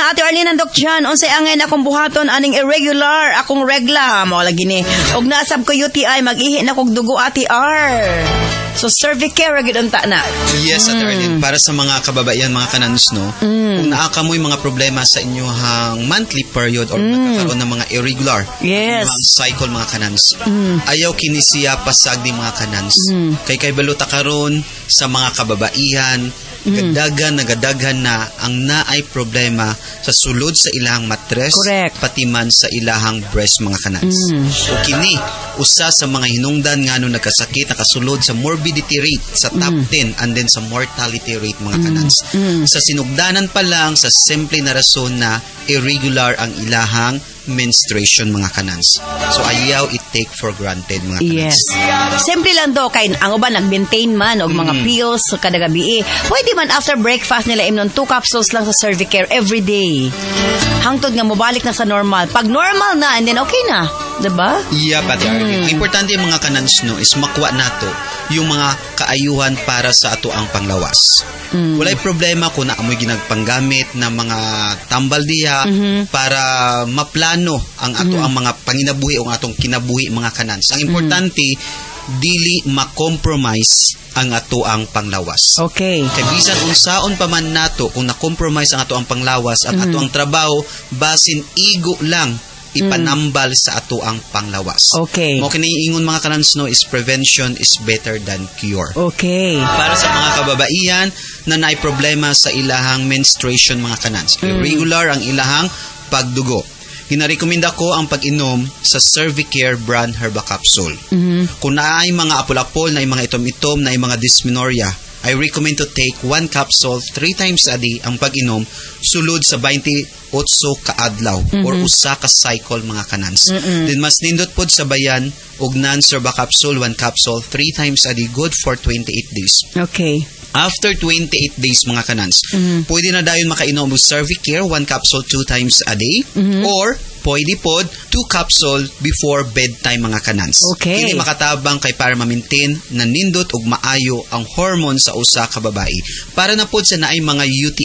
Ate Arlene Andok dyan, unsay angay na akong buhaton aning irregular akong regla. Mao lagi ni. Og nasab ko UTI, mag-ihi na kog dugo Ate R. So Cervicare gid unta na. Yes, Ate Arlene, para sa mga kababaihan, mga kanans, no, kung naaka mo'y mga problema sa inyong monthly period or nagkakaroon ng mga irregular mga cycle, mga kanans, ayaw kinisiya pasag ni mga kanans. Kay baluta karon sa mga kababaihan, gadagan na ang naay problema sa sulod sa ilahang matres, pati man sa ilahang breast, mga kanans. O kini usa sa mga hinungdan ngano nagkasakit nakasulod sa morbidity rate sa top 10 and then sa mortality rate, mga kanans. Sa sinugdanan pa lang sa simple na rason na irregular ang ilahang menstruation, mga kanans. So ayaw i-take for granted, mga kanans. Simple lang do kay ang uban nag-maintain man og mga pills kada gabi. Pwede man after breakfast nila imnon 2 capsules lang sa Cervicare every day. Hangtod nga mobalik na sa normal. Pag normal na, and then okay na. Diba? Yeah, Pati Arlene. Ang importante, mga kanans, no, is makuha nato yung mga kaayuhan para sa ato ang panglawas. Walay problema kung naamoy ginagpanggamit na mga tambal diha para maplano ang ato ang mga panginabuhi o ang atong kinabuhi, mga kanans. Ang importante, dili ma-compromise ang ato ang panglawas. Okay. Kay bisan unsaon pa man nato kung na-compromise ang ato ang panglawas, ang ato ang trabaho basin igo lang ipanambal sa ato ang panglawas. Okay. Mo kini ingon, mga kanans, no, is prevention is better than cure. Okay. Para sa mga kababaihan na naay problema sa ilahang menstruation, mga kanans, irregular ang ilahang pagdugo, ginarekomenda ko ang pag-inom sa Cervicare brand Herba Capsule. Kung naay mga apol-apol, naay mga itom-itom, naay mga dysmenorrhea, I recommend to take 1 capsule 3 times a day ang pag-inom sulod sa 28 ka adlaw or usa ka cycle, mga kanans. Then mas nindot pod sa bayan og non-Herba Capsule 1 capsule 3 times a day, good for 28 days. Okay. After 28 days, mga kanans, pwede na dayon makainom og Cervicare 1 capsule 2 times a day or pwede pod 2 capsule before bedtime, mga kanans. Okay. Kini makatabang kay para ma-maintain na nindot ug maayo ang hormone sa usa ka babae. Para na pod sa naay mga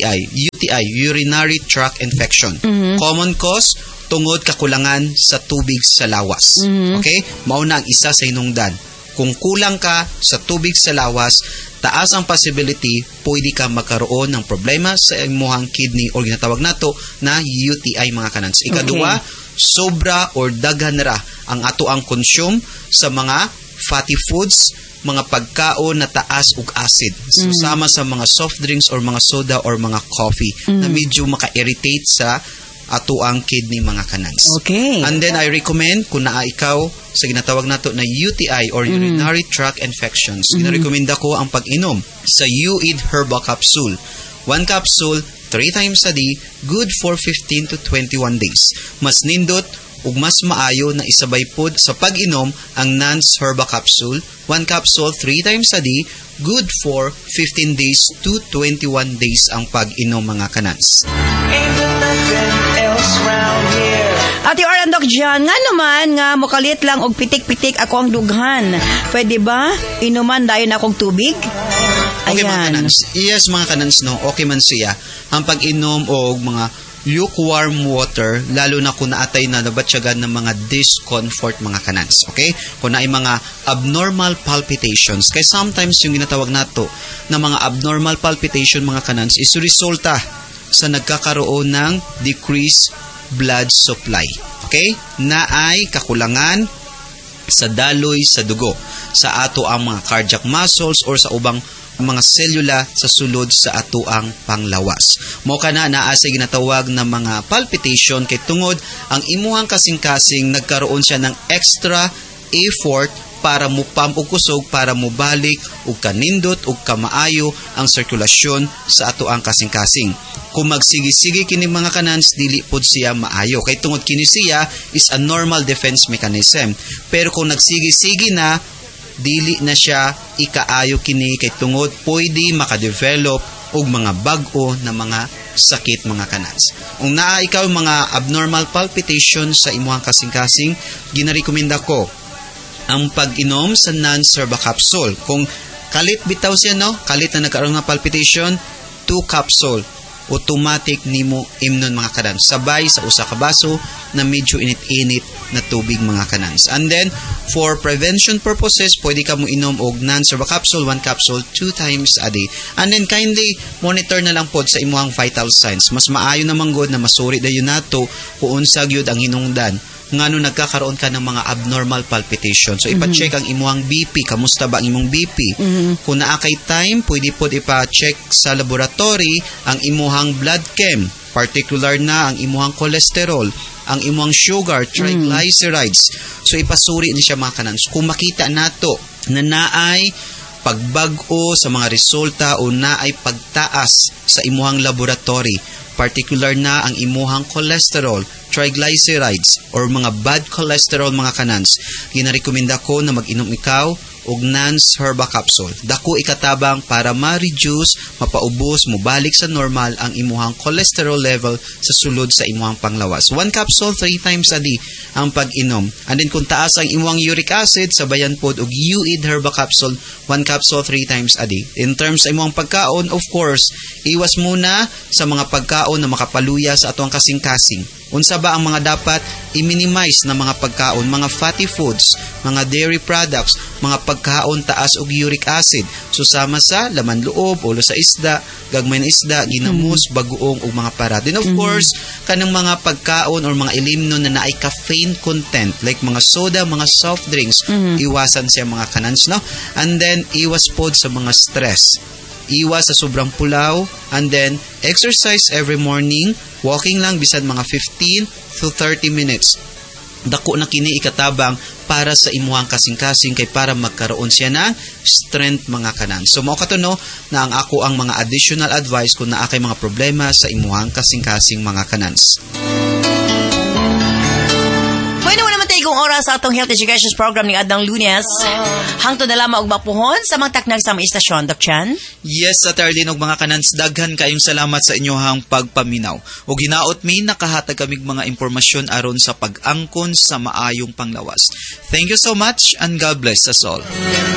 UTI, urinary tract infection. Common cause tungod kakulangan sa tubig sa lawas. Okay? Mao na ang isa sa hinungdan. Kung kulang ka sa tubig sa lawas, taas ang possibility pwede ka magkaroon ng problema sa imong kidney or ginatawag nato na UTI, mga kanans. Ikaduha, sobra or daghan ra ang ato ang consume sa mga fatty foods, mga pagkaon na taas og acid. So, sama sa mga soft drinks or mga soda or mga coffee na medyo maka-irritate sa ato ang kidney, mga kanans. Okay. And then I recommend kung naa ikaw sa ginatawag nato na UTI or urinary tract infections, ginarekomenda ko ang pag-inom sa UID Herba Capsule. 1 capsule 3 times a day, good for 15 to 21 days. Mas nindot ug mas maayo na isabay pod sa pag-inom ang NANS Herba Capsule, 1 capsule 3 times a day, good for 15 days to 21 days ang pag-inom, mga kanans. Ate Orandok dyan, nga naman nga mukalit lang og pitik-pitik ako ang dughan. Pwede ba inuman dayon akong tubig? Okay, mga kanans. Yes, mga kanans, no, okay man siya ang pag-inom og mga lukewarm water, lalo na kung naatay na nabatsyagan ng mga discomfort, mga kanans. Okay? Kung naay mga abnormal palpitations. Kaya sometimes yung ginatawag nato na mga abnormal palpitation, mga kanans, is resulta sa nagkakaroon ng decreased blood supply. Okay? Naay kakulangan sa daloy sa dugo sa ato ang mga cardiac muscles or sa ubang mga selula sa sulod sa ato ang panglawas. Mao kana naa sa ginatawag na mga palpitation kay tungod ang imuhang kasing-kasing nagkaroon siya ng extra effort para mupump og kusog para mubalik og kanindot og kamaayo ang sirkulasyon sa ato ang kasing-kasing. Kung magsigi-sige kini, mga kanans, dili pod siya maayo kay tungod kini siya is a normal defense mechanism. Pero kung nagsigi-sige na, dili na siya ikaayo kini kay tungod pwede makadevelop og mga bag-o na mga sakit, mga kanans. Kung naa ikaw mga abnormal palpitation sa imuhang kasing-kasing, ginarekomenda ko ang pag-inom sa non-Herba Capsule. Kung kalit bitaw siya, no, kalit na nagkaroon ng palpitation, 2 capsule automatic nimo imnon mga kanans sabay sa usa ka baso na medyo init-init na tubig mga kanans. And then for prevention purposes, pwede ka mo inom og non-serva capsule, 1 capsule 2 times a day. And then kindly monitor na lang pod sa imuhang vital signs. Mas maayo naman gud na masuri dayon nato kung unsa gyud ang hinungdan ngano nagkakaroon ka ng mga abnormal palpitation. So ipa-check ang imuhang BP, kamusta ba ang imong BP? Kung naa kay time, pwede pod ipa-check sa laboratory ang imuhang blood chem, particular na ang imuhang cholesterol, ang imuhang sugar, triglycerides. So ipasuri ni siya mga kanans. Kung makita nato na naay pagbag-o sa mga resulta o naay pagtaas sa imuhang laboratory, particular na ang imuhang cholesterol, triglycerides, or mga bad cholesterol mga kanans, ginarekomenda ko na mag-inom ikaw og non-serva capsule. Dako ikatabang para ma-reduce, mapaubos, mobalik sa normal ang imuhang cholesterol level sa sulod sa imuhang panglawas. 1 capsule 3 times a day ang pag-inom. And then kung taas ang imuhang uric acid, sabayan pod og UID herba capsule, 1 capsule 3 times a day. In terms sa imuhang pagkaon, of course, iwas muna sa mga pagkaon na makapaluya sa atong kasing-kasing. Unsa ba ang mga dapat i-minimize na mga pagkaon, mga fatty foods, mga dairy products, mga pagkaon taas og uric acid, susama sa laman loob, ulo sa isda, gagmay na isda, ginamos, bagoong ug mga para. Then of course, kanang mga pagkaon or mga ilimnon na naay caffeine content like mga soda, mga soft drinks, iwasan siya mga kanans, no? And then iwas pod sa mga stress. Iwas sa sobrang pulaw, and then exercise every morning, walking lang bisan mga 15 to 30 minutes. Dako na kini ikatabang para sa imuhang kasing-kasing kay para magkaroon siya ng strength mga kanan. So mao katuno na ang ako ang mga additional advice kung naa kay mga problema sa imuhang kasing-kasing mga kanans. Kung oras sa atong health education program ni Adang Lunes, hangtod na lamang og mapuhon sa mga taknag sa mga istasyon, Doc Chan. Yes, at Arlene og mga kanans, daghan kayong salamat sa inyohang pagpaminaw. Og hinaot mi nakahatag kamig mga impormasyon aron sa pag-angkon sa maayong panglawas. Thank you so much and God bless us all.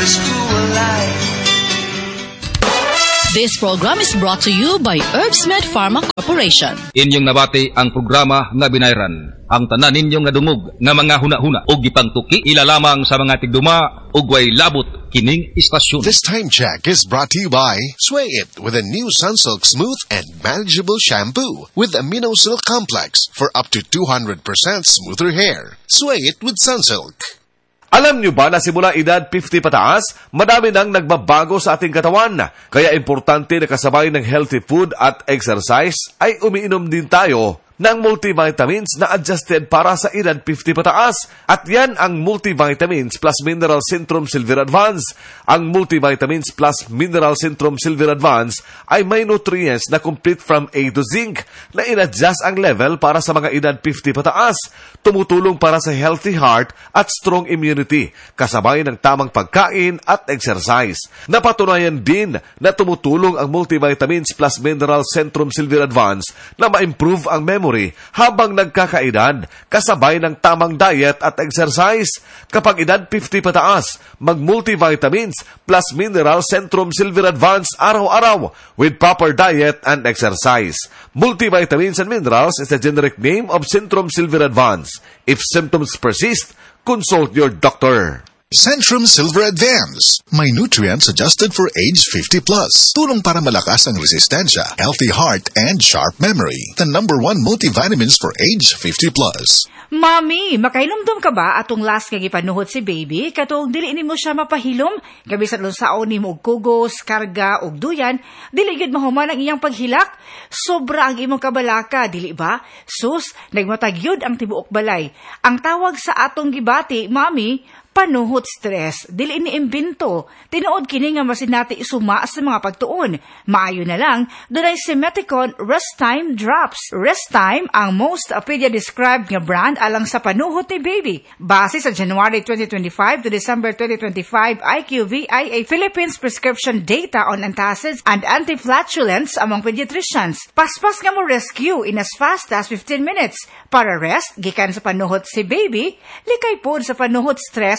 This program is brought to you by Herbsmed Pharma Corporation. Inyong nabati ang programa nga binayran. Ang tanan ninyong nadungog nga mga huna-huna o gipangtuki ilalamang sa mga tigduma ug way labot kining istasyon. This time check is brought to you by Sway It with a new Sunsilk Smooth and Manageable Shampoo with Amino Silk Complex for up to 200% smoother hair. Sway It with Sunsilk. Alam nyo ba na simula edad 50 pataas, madami nang nagbabago sa ating katawan. Kaya importante na kasabay ng healthy food at exercise ay umiinom din tayo ng multivitamins na adjusted para sa edad 50 pataas. At yan ang Multivitamins Plus Mineral Centrum Silver Advance. Ang Multivitamins Plus Mineral Centrum Silver Advance ay may nutrients na complete from A to zinc na in-adjust ang level para sa mga edad 50 pataas. Tumutulong para sa healthy heart at strong immunity, kasabay ng tamang pagkain at exercise. Napatunayan din na tumutulong ang Multivitamins Plus Mineral Centrum Silver Advance na ma-improve ang memory habang nagkakaedad, kasabay ng tamang diet at exercise. Kapag edad 50 pataas, mag-Multivitamins Plus Mineral Centrum Silver Advance araw-araw with proper diet and exercise. Multivitamins and Minerals is the generic name of Centrum Silver Advance. If symptoms persist, consult your doctor. Centrum Silver Advance. May nutrients adjusted for age 50 plus. Tulong para malakas ang resistensya, healthy heart, and sharp memory. The #1 multivitamins for age 50 plus. Mami, makailumdum ka ba atong last nga gipanuhot si baby? Katong dili nimo siya mapahilom, gabi sa lunsaon nimo og kugos, karga og duyan, dili gid mahuman ang iyang paghilak. Sobra ang imong kabalaka, dili ba? Sus, nagmatagyod ang tibuok balay. Ang tawag sa atong gibati, Mami, panuhot stress, dili ni imbento. Tinuod kini nga masinati isuma sa mga pagtuon. Maayo na lang, dunay si Meticon Rest Time Drops. Rest Time ang most pedia-described nga brand alang sa panuhot ni baby. Base sa January 2025 to December 2025 IQVIA Philippines prescription data on antacids and anti-flatulence among pediatricians. Paspas nga mo rescue in as fast as 15 minutes. Para rest, gikan sa panuhot si baby, likay pod sa panuhot stress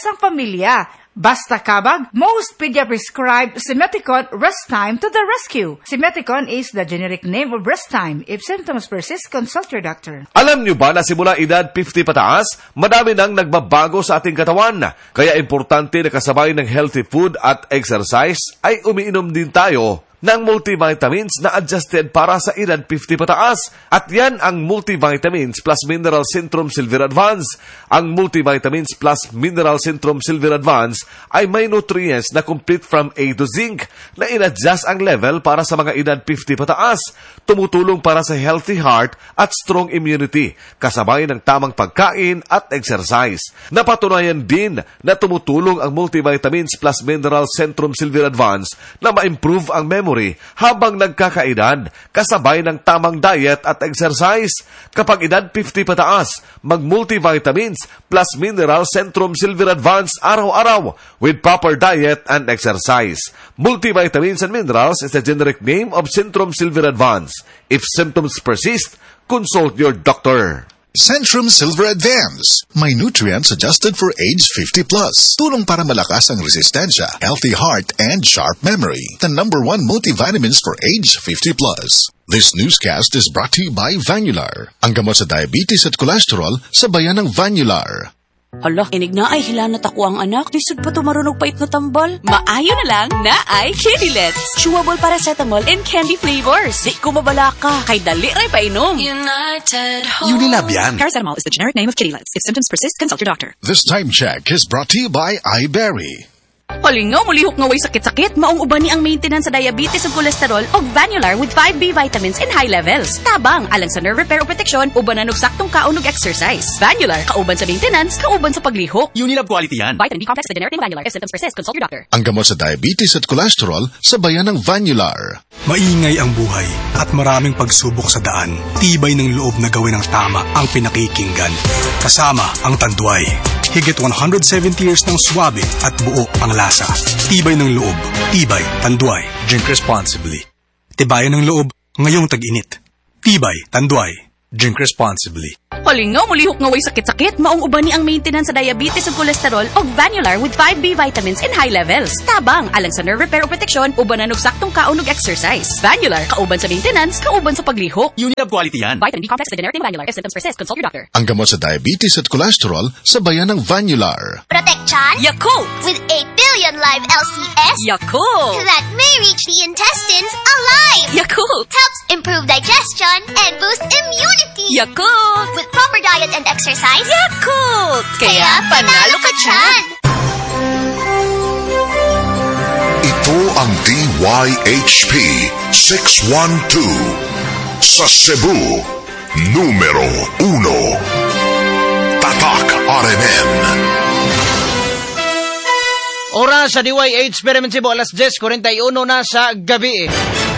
sang pamilya. Basta kabag, most pedia-prescribed Simeticon Rest Time to the rescue. Simeticon is the generic name of Rest Time. If symptoms persist, consult your doctor. Alam nyo ba na simula edad 50 pataas, madami nang nagbabago sa ating katawan. Kaya importante na kasabay ng healthy food at exercise ay umiinom din tayo ng multivitamins na adjusted para sa edad 50 pataas. At yan ang Multivitamins Plus Mineral Centrum Silver Advance. Ang Multivitamins Plus Mineral Centrum Silver Advance ay may nutrients na complete from A to zinc na in-adjust ang level para sa mga edad 50 pataas. Tumutulong para sa healthy heart at strong immunity, kasabay ng tamang pagkain at exercise. Napatunayan din na tumutulong ang Multivitamins Plus Mineral Centrum Silver Advance na ma-improve ang memory habang nagkakaedad, kasabay ng tamang diet at exercise. Kapag edad 50 pataas, mag-multivitamins plus mineral Centrum Silver Advance araw-araw with proper diet and exercise. Multivitamins and minerals is the generic name of Centrum Silver Advance. If symptoms persist, consult your doctor. Centrum Silver Advance. May nutrients adjusted for age 50 plus. Tulong para malakas ang resistensya, healthy heart, and sharp memory. The #1 multivitamins for age 50 plus. This newscast is brought to you by Vanular. Ang gamot sa diabetes at cholesterol sa bayan ng Vanular. Hala, inig na ay hilanat ako ang anak. Disod pa ito marunog pait na tambal. Maayo na lang na ay Kidilets. Chewable paracetamol and candy flavors. Di ko mabala ka. Kay dali ray painom. Unilab yan. Paracetamol is the generic name of Kidilets. If symptoms persist, consult your doctor. This time check is brought to you by iBerry. Halingaw, mulihok nga way sakit-sakit. Maong uban ni ang maintenance sa diabetes ug cholesterol og Vanular with 5B vitamins in high levels. Tabang, alang sa nerve repair o protection, ubanan og saktong kaon ug exercise. Vanular, kauban sa maintenance, kauban sa paglihok. Unilab quality yan. Vitamin B complex is the generic name of Vanular. If symptoms persist, consult your doctor. Ang gamot sa diabetes at cholesterol sa bayan ng Vanular. Maingay ang buhay at maraming pagsubok sa daan. Tibay ng loob na gawin ng tama ang pinakikinggan. Kasama ang Tanduay. Higit 170 years ng swabe at buo ang lasa. Tibay ng loob. Tibay, Tanduay. Drink responsibly. Tibayan ng loob ngayong tag-init. Tibay, Tanduay. Drink responsibly. Halingaw, mulihok nga way sakit-sakit. Maong uban ni ang maintenance sa diabetes ug cholesterol og Vanular with 5B vitamins in high levels. Tabang, alang sa nerve repair o protection, ubanan og saktong kaon ug exercise. Vanular, kauban sa maintenance, kauban sa paglihok. Unilab quality yan. Vitamin B complex is the generic name of Vanular. If symptoms persist, consult your doctor. Ang gamot sa diabetes at cholesterol sa bayan ng Vanular. Protection Yakult with 8 billion live LCS Yakult that may reach the intestines alive. Yakult Helps improve digestion and boost immunity. Yakult With proper diet and exercise, Yakult. Kaya panalo ka dyan. Ito ang DYHP 612 sa Cebu, numero 1. Tatak RMN. Oras sa DYH Experiment Cebu, alas 10:41 na sa gabi.